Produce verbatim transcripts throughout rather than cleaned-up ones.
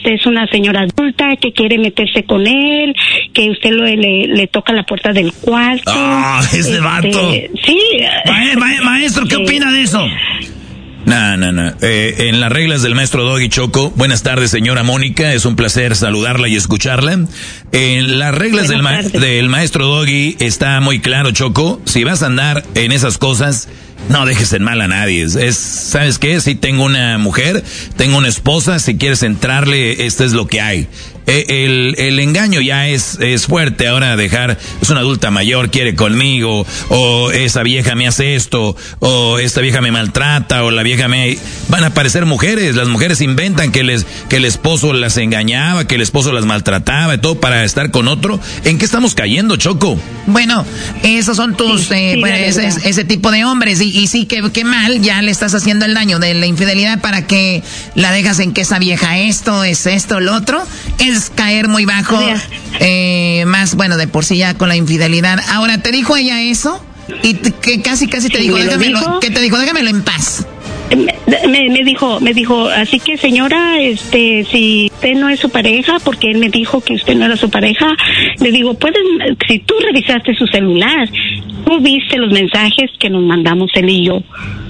usted es una señora adulta que quiere meterse con él, que usted lo, le, le toca la puerta del cuarto. Ah, ese este, vato. Sí. Ma- ma- maestro, ¿qué sí. opina de eso? No, no, no. Eh, en las reglas del maestro Doggy, Choco. Buenas tardes, señora Mónica. Es un placer saludarla y escucharla. En las reglas del, ma- del maestro Doggy está muy claro, Choco. Si vas a andar en esas cosas, no dejes en mal a nadie. Es, ¿sabes qué? Si tengo una mujer, tengo una esposa, si quieres entrarle, esto es lo que hay. El, el engaño ya es, es fuerte. Ahora dejar, es una adulta mayor, quiere conmigo, o esa vieja me hace esto, o esta vieja me maltrata, o la vieja me... Van a aparecer mujeres, las mujeres inventan que les, que el esposo las engañaba, que el esposo las maltrataba y todo para estar con otro. ¿En qué estamos cayendo, Choco? Bueno, esos son tus, sí, eh, sí, pues, ese, ese tipo de hombres, y, y sí, que, que mal, ya le estás haciendo el daño de la infidelidad para que la dejas en que esa vieja esto, es esto, lo otro. Es caer muy bajo, eh, más, bueno, de por sí ya con la infidelidad. Ahora, ¿te dijo ella eso? Y te, que casi, casi te sí, dijo, déjamelo, dijo, ¿qué te dijo? Déjamelo en paz. Me, me dijo, me dijo, así que señora, este, si usted no es su pareja, porque él me dijo que usted no era su pareja, le digo, puedes, si tú revisaste su celular, tú viste los mensajes que nos mandamos él y yo.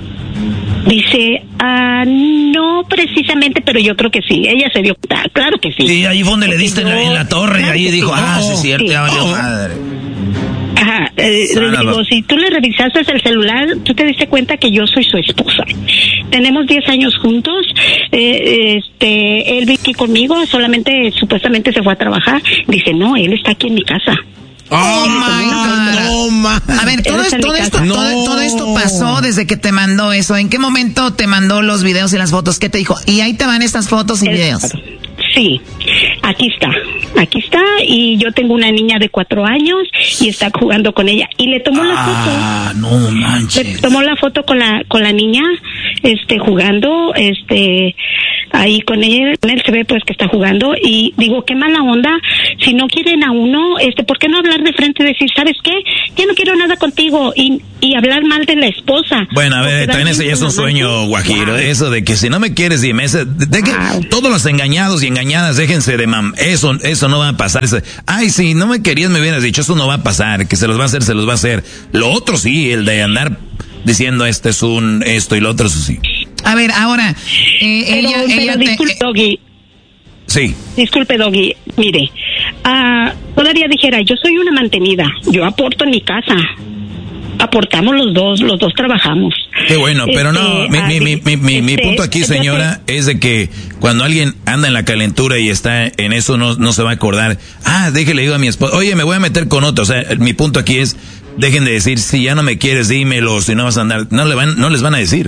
Dice, ah, no precisamente, pero yo creo que sí. Ella se dio cuenta, claro que sí. Sí, ahí fue donde le diste yo, en, la, en la torre, claro ahí dijo, sí. ah, sí, es cierto, sí. ya valió madre. Ajá, eh, le digo, si tú le revisaste el celular, tú te diste cuenta que yo soy su esposa. Tenemos diez años juntos, eh, este, él vive aquí conmigo, solamente, supuestamente se fue a trabajar. Dice, no, él está aquí en mi casa. Oh, my God. Oh, my. A ver, todo, es, todo, esto, no. todo, todo esto pasó desde que te mandó eso. ¿En qué momento te mandó los videos y las fotos? ¿Qué te dijo? Y ahí te van estas fotos y videos. Sí, aquí está, aquí está, y yo tengo una niña de cuatro años y está jugando con ella, y le tomó la ah, foto. Ah, no manches. Le tomó la foto con la, con la niña, este, jugando, este, ahí con él, con él se ve pues que está jugando, y digo, qué mala onda, si no quieren a uno, este, ¿por qué no hablar de frente y decir, ¿sabes qué? Yo no quiero nada contigo, y, y hablar mal de la esposa? Bueno, a ver, también ese ya es un sueño guajiro, wow. Eso de que si no me quieres, dime, ese, de, de que wow. Todos los engañados y engañadas, déjense de mam, eso, eso no va a pasar, ese, ay, si no me querías me hubieras dicho, eso no va a pasar, que se los va a hacer, se los va a hacer, lo otro sí, el de andar diciendo este es un, esto y lo otro, eso sí. A ver, ahora, eh, pero, ella, pero ella disculpe, te... Doggy. Sí. Disculpe, Doggy, mire, uh, todavía dijera, yo soy una mantenida, yo aporto en mi casa, aportamos los dos, los dos trabajamos. Qué bueno, pero este, no, mi, mi, mi, mi, mi, este, mi punto aquí, señora, este, es de que cuando alguien anda en la calentura y está en eso, no, no se va a acordar, ah, déjele, digo a mi esposa, oye, me voy a meter con otro, o sea, mi punto aquí es, dejen de decir, si ya no me quieres, dímelo, si no vas a andar, no le van, no les van a decir.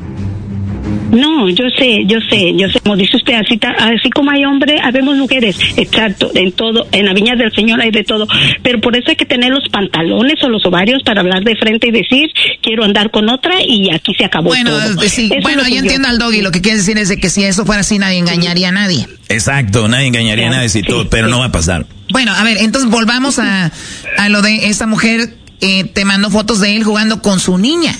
No, yo sé, yo sé, yo sé, como dice usted, así, así como hay hombres, habemos mujeres, exacto, en todo, en la viña del Señor hay de todo, pero por eso hay que tener los pantalones o los ovarios para hablar de frente y decir, quiero andar con otra y aquí se acabó bueno, todo. Sí, bueno, yo entiendo al Doggy, lo que quiere decir es de que si eso fuera así nadie engañaría a nadie. Exacto, nadie engañaría sí, a nadie, si sí, todo, pero sí. No va a pasar. Bueno, a ver, entonces volvamos a, a lo de esta mujer, eh, te mandó fotos de él jugando con su niña.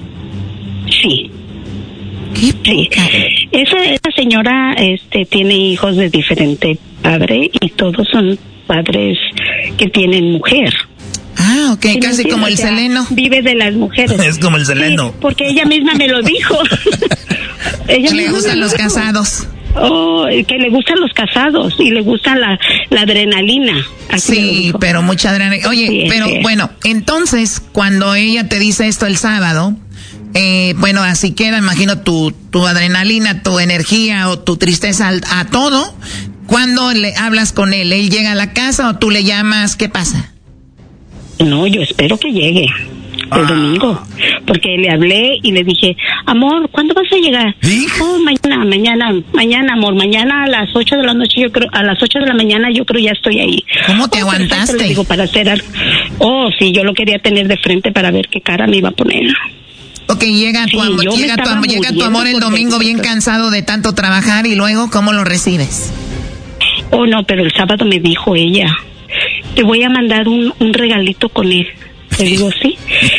Sí. ¿Qué? Sí. Esa, esa señora este, tiene hijos de diferente padre y todos son padres que tienen mujer. Ah, ok, ¿Sí casi como el Seleno. Vive de las mujeres. Es como el Seleno. Sí, porque ella misma me lo dijo. ella le gustan los casados. Oh, que le gustan los casados y le gusta la, la adrenalina. Así sí, pero mucha adrenalina. Oye, sí, pero sí. Bueno, entonces, cuando ella te dice esto el sábado... Eh, bueno, así queda, imagino, tu, tu adrenalina, tu energía o tu tristeza a, a todo. ¿Cuándo le hablas con él? ¿Él llega a la casa o tú le llamas? ¿Qué pasa? No, yo espero que llegue el ah. domingo, porque le hablé y le dije, amor, ¿cuándo vas a llegar? ¿Sí? Oh, mañana, mañana, mañana, amor, mañana a las ocho de la noche, yo creo, a las ocho de la mañana yo creo ya estoy ahí. ¿Cómo te oh, aguantaste? Le digo, para hacer algo. Oh, sí, yo lo quería tener de frente para ver qué cara me iba a poner. Ok, llega tu, sí, am- llega, tu, llega tu amor el domingo bien cansado de tanto trabajar y luego, ¿cómo lo recibes? Oh, no, pero el sábado me dijo ella, te voy a mandar un, un regalito con él. Le digo, sí.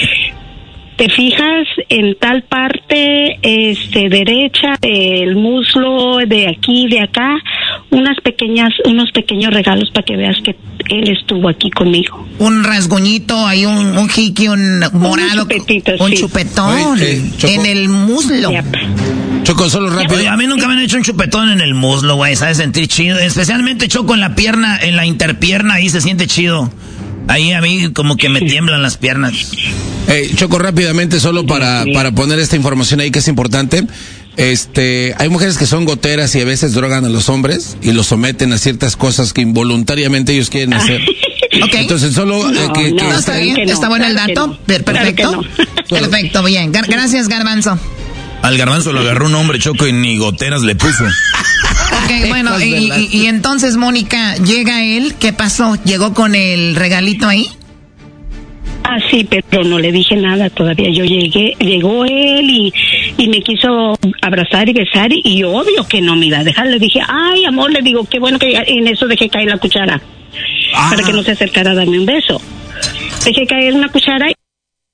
Te fijas en tal parte, este, derecha, del muslo, de aquí, de acá, unas pequeñas, unos pequeños regalos para que veas que él estuvo aquí conmigo. Un rasguñito, hay un, un jiqui, un morado, un sí. chupetón Oye, eh, en el muslo. Yep. Choco, solo rápido. Oye, a mí nunca me han hecho un chupetón en el muslo, güey, ¿sabes? Sentir chido. Especialmente, Choco, en la pierna, en la interpierna, ahí se siente chido. Ahí a mí como que me tiemblan las piernas. Hey, Choco, rápidamente, solo para, para poner esta información ahí que es importante. Este, hay mujeres que son goteras y a veces drogan a los hombres y los someten a ciertas cosas que involuntariamente ellos quieren hacer. Okay. Entonces solo no, eh, que, no, que no, está bien, no, está bueno el dato. No. Perfecto. No. Perfecto, bien. Gar- gracias, Garbanzo. Al Garbanzo lo agarró un hombre, Choco, y ni goteras le puso. Ok, bueno, y, y, y entonces, Mónica, llega él, ¿qué pasó? ¿Llegó con el regalito ahí? Ah, sí, pero no le dije nada todavía. Yo llegué, llegó él y, y me quiso abrazar y besar y, y obvio que no me iba a dejar. Le dije, ay, amor, le digo, qué bueno que en eso dejé caer la cuchara ah. para que no se acercara a darme un beso. Dejé caer una cuchara y...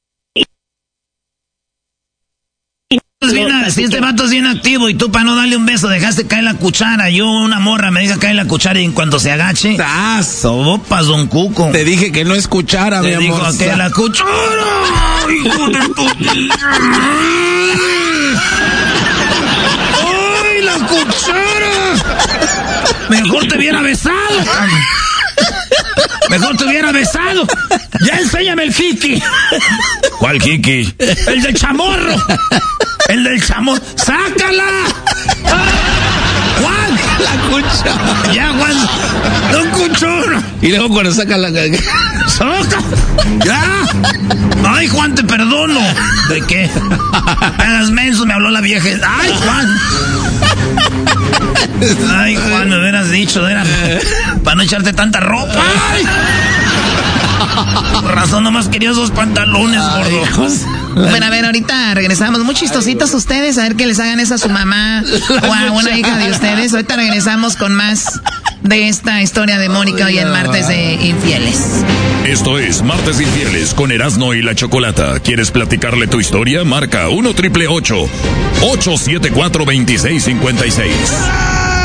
Bien, si este vato es bien activo y tú para no darle un beso dejaste caer la cuchara, yo una morra me deja caer la cuchara y en cuanto se agache, sopas, don Cuco. Te dije que no es cuchara, Te mi dijo amor. que la cuchara. Hijo de tu... ¡Ay, la cuchara! Mejor te hubiera besado. Mejor te hubiera besado. Ya enséñame el jiki. ¿Cuál jiki? El del chamorro. El del chamorro. ¡Sácala! ¡Juan! La cuchara. Ya, Juan. ¡Don Cuchoro! Y luego cuando saca la... ¡Saca! ¡Ya! ¡Ay, Juan, te perdono! ¿De qué? Hagas menso, me habló la vieja. ¡Ay, Juan! Ay, Juan, me hubieras dicho, era para no echarte tanta ropa. Ay. Por razón, nomás quería esos pantalones, gordo. Bueno, a ver, ahorita regresamos. Muy chistositos ustedes, a ver que les hagan eso a su mamá o a una hija de ustedes. Ahorita regresamos con más de esta historia de Mónica hoy en Martes de Infieles. Esto es Martes de Infieles con Erasmo y la Chocolata. ¿Quieres platicarle tu historia? Marca uno triple ocho, ocho siete cuatro, dos seis cinco seis.